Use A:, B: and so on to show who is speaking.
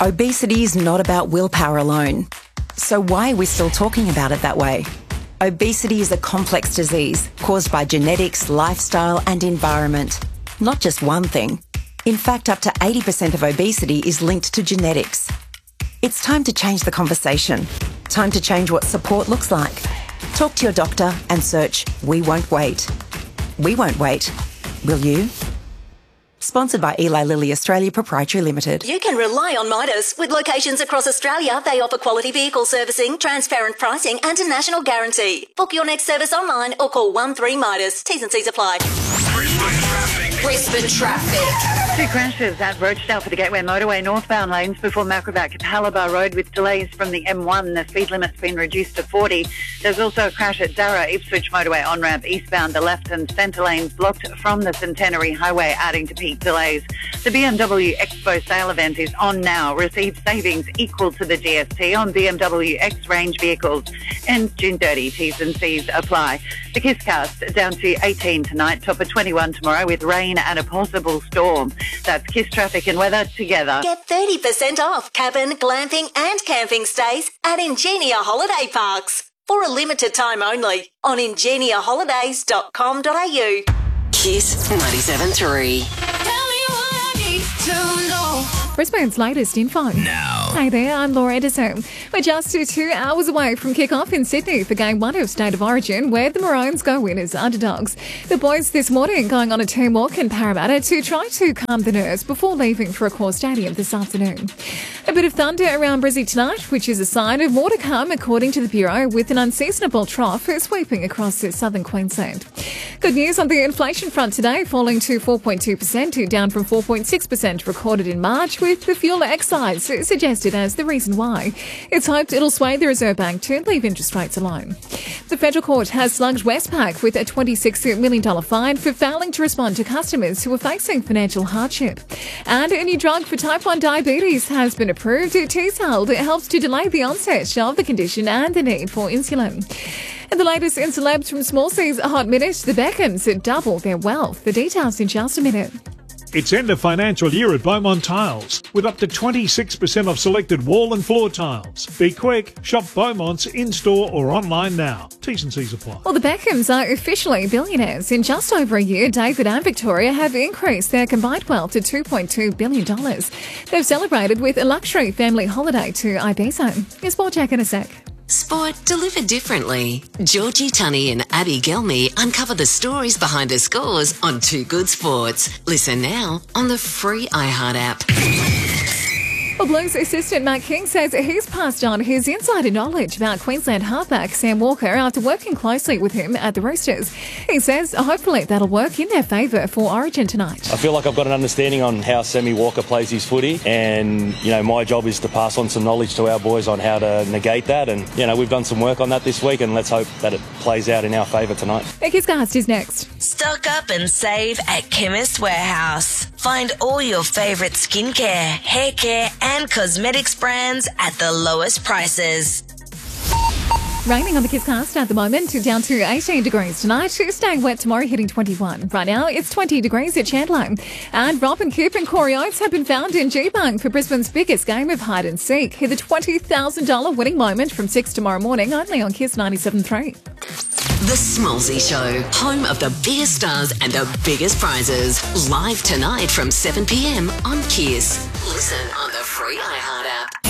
A: Obesity is not about willpower alone. So why are we still talking about it that way? Obesity is a complex disease caused by genetics, lifestyle and environment. Not just one thing. In fact, up to 80% of obesity is linked to genetics. It's time to change the conversation. Time to change what support looks like. Talk to your doctor and search We Won't Wait. We won't wait. Will you? Sponsored by Eli Lilly Australia Proprietary Limited.
B: You can rely on Midas. With locations across Australia, they offer quality vehicle servicing, transparent pricing and a national guarantee. Book your next service online or call 13 Midas. T's and C's apply.
C: Brisbane traffic.
D: Two crashes at Rochdale for the Gateway Motorway northbound lanes before Macrobat Capalaba Road with delays from the M1. The speed limit's been reduced to 40. There's also a crash at Darra Ipswich Motorway on-ramp eastbound. The left and centre lanes blocked from the Centenary Highway, adding to peak delays. The BMW Expo sale event is on now. Receive savings equal to the GST on BMW X range vehicles. And June 30, T's and C's apply. The KISScast down to 18 tonight, top of 21 tomorrow with rain and a possible storm. That's KISS traffic and weather together.
B: Get 30% off cabin, glamping and camping stays at Ingenia Holiday Parks. For a limited time only on ingeniaholidays.com.au.
C: KISS 97.3.
E: Brisbane's latest info.
F: Now.
E: Hey there, I'm Laura Edison. We're just 2 hours away from kick-off in Sydney for Game 1 of State of Origin, where the Maroons go in as underdogs. The boys this morning going on a team walk in Parramatta to try to calm the nerves before leaving for Accor Stadium this afternoon. A bit of thunder around Brizzy tonight, which is a sign of more to come, according to the Bureau, with an unseasonable trough sweeping across southern Queensland. Good news on the inflation front today, falling to 4.2%, down from 4.6% recorded in March, with the fuel excise suggested as the reason why. It's hoped it'll sway the Reserve Bank to leave interest rates alone. The Federal Court has slugged Westpac with a $26 million fine for failing to respond to customers who are facing financial hardship. And a new drug for type 1 diabetes has been approved. T-Cell helps to delay the onset of the condition and the need for insulin. And the latest in celebs from Small C's Hot Minute, the Beckhams double their wealth. The details in just a minute.
G: It's end of financial year at Beaumont Tiles, with up to 26% off selected wall and floor tiles. Be quick, shop Beaumont's in-store or online now. T's and C's apply.
E: Well, the Beckhams are officially billionaires. In just over a year, David and Victoria have increased their combined wealth to $2.2 billion. They've celebrated with a luxury family holiday to Ibiza. Here's more check in a sec.
C: Sport delivered differently. Georgie Tunney and Abby Gelmy uncover the stories behind the scores on Too Good Sports. Listen now on the free iHeart app.
E: Well, Blues assistant Matt King says he's passed on his insider knowledge about Queensland halfback Sam Walker after working closely with him at the Roosters. He says hopefully that'll work in their favour for Origin tonight.
H: I feel like I've got an understanding on how Sammy Walker plays his footy, and my job is to pass on some knowledge to our boys on how to negate that, and we've done some work on that this week, and let's hope that it plays out in our favour tonight.
E: KISScast is next.
I: Stock up and save at Chemist Warehouse. Find all your favourite skincare, hair care and cosmetics brands at the lowest prices.
E: Raining on the KISScast at the moment, down to 18 degrees tonight. Staying wet tomorrow, hitting 21. Right now, it's 20 degrees at Chandler. And Robin Kipp and Corey Oates have been found in Geebung for Brisbane's biggest game of hide and seek. Hear the $20,000 winning moment from 6 tomorrow morning, only on KISS 97.3.
C: The Smallsy Show, home of the biggest stars and the biggest prizes. Live tonight from 7 p.m. on KISS. Listen on the free iHeart app.